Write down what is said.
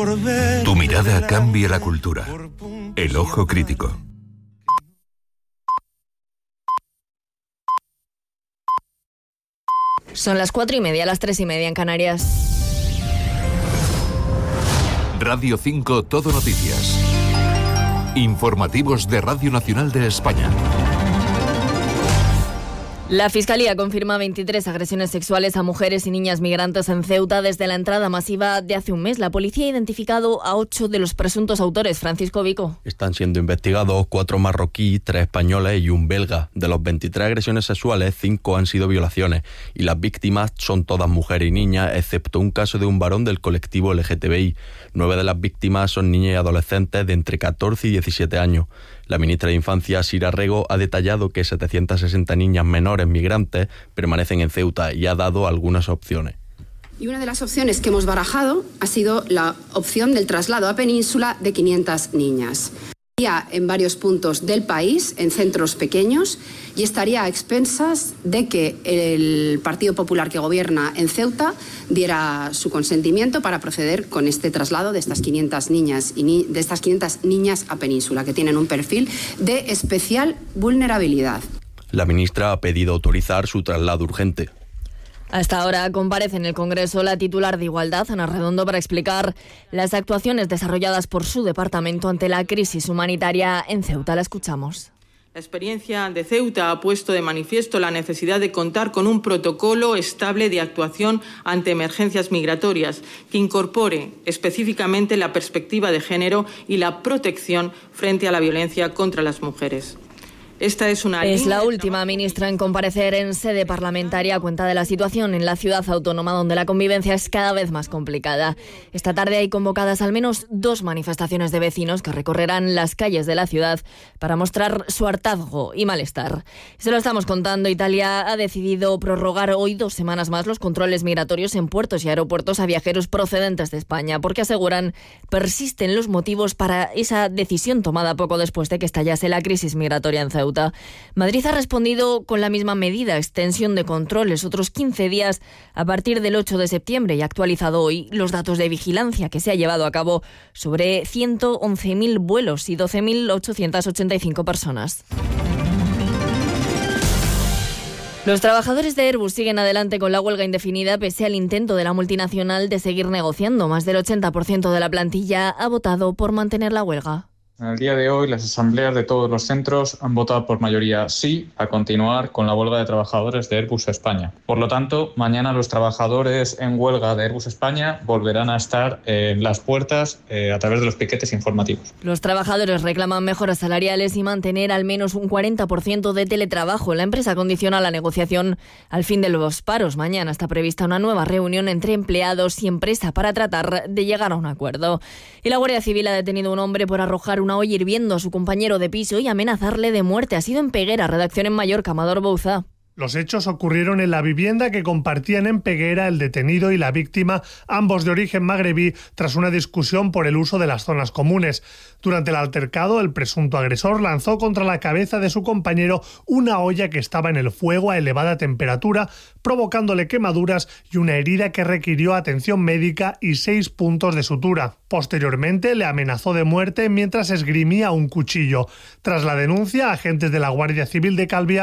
Tu mirada cambia la cultura. El ojo crítico. Son las 4:30, las 3:30 en Canarias. Radio 5 Todo Noticias. Informativos de Radio Nacional de España. La Fiscalía confirma 23 agresiones sexuales a mujeres y niñas migrantes en Ceuta desde la entrada masiva de hace un mes. La policía ha identificado a 8 de los presuntos autores. Francisco Vico. Están siendo investigados 4 marroquíes, 3 españoles y un belga. De los 23 agresiones sexuales, 5 han sido violaciones y las víctimas son todas mujeres y niñas, excepto un caso de un varón del colectivo LGTBI. 9 de las víctimas son niñas y adolescentes de entre 14 y 17 años. La ministra de Infancia, Sira Rego, ha detallado que 760 niñas menores migrantes permanecen en Ceuta y ha dado algunas opciones. Y una de las opciones que hemos barajado ha sido la opción del traslado a Península de 500 niñas. Estaría en varios puntos del país, en centros pequeños, y estaría a expensas de que el Partido Popular que gobierna en Ceuta diera su consentimiento para proceder con este traslado de estas 500 niñas de estas 500 niñas a Península, que tienen un perfil de especial vulnerabilidad. La ministra ha pedido autorizar su traslado urgente. Hasta ahora comparece en el Congreso la titular de Igualdad, Ana Redondo, para explicar las actuaciones desarrolladas por su departamento ante la crisis humanitaria en Ceuta. La escuchamos. La experiencia de Ceuta ha puesto de manifiesto la necesidad de contar con un protocolo estable de actuación ante emergencias migratorias que incorpore específicamente la perspectiva de género y la protección frente a la violencia contra las mujeres. Esta es la última ministra en comparecer en sede parlamentaria a cuenta de la situación en la ciudad autónoma, donde la convivencia es cada vez más complicada. Esta tarde hay convocadas al menos 2 manifestaciones de vecinos que recorrerán las calles de la ciudad para mostrar su hartazgo y malestar. Se lo estamos contando. Italia ha decidido prorrogar hoy 2 semanas más los controles migratorios en puertos y aeropuertos a viajeros procedentes de España, porque aseguran persisten los motivos para esa decisión tomada poco después de que estallase la crisis migratoria en Ceuta. Madrid ha respondido con la misma medida, extensión de controles, otros 15 días a partir del 8 de septiembre, y ha actualizado hoy los datos de vigilancia que se ha llevado a cabo sobre 111.000 vuelos y 12.885 personas. Los trabajadores de Airbus siguen adelante con la huelga indefinida pese al intento de la multinacional de seguir negociando. Más del 80% de la plantilla ha votado por mantener la huelga. En el día de hoy, las asambleas de todos los centros han votado por mayoría sí a continuar con la huelga de trabajadores de Airbus España. Por lo tanto, mañana los trabajadores en huelga de Airbus España volverán a estar en las puertas a través de los piquetes informativos. Los trabajadores reclaman mejoras salariales y mantener al menos un 40% de teletrabajo. La empresa condiciona la negociación al fin de los paros. Mañana está prevista una nueva reunión entre empleados y empresa para tratar de llegar a un acuerdo. Y la Guardia Civil ha detenido a un hombre por arrojar una olla hirviendo a su compañero de piso y amenazarle de muerte. Ha sido en Peguera, redacción en Mallorca. Amador Bouza. Los hechos ocurrieron en la vivienda que compartían en Peguera el detenido y la víctima, ambos de origen magrebí, tras una discusión por el uso de las zonas comunes. Durante el altercado, el presunto agresor lanzó contra la cabeza de su compañero una olla que estaba en el fuego a elevada temperatura, provocándole quemaduras y una herida que requirió atención médica y 6 puntos de sutura. Posteriormente, le amenazó de muerte mientras esgrimía un cuchillo. Tras la denuncia, agentes de la Guardia Civil de Calviá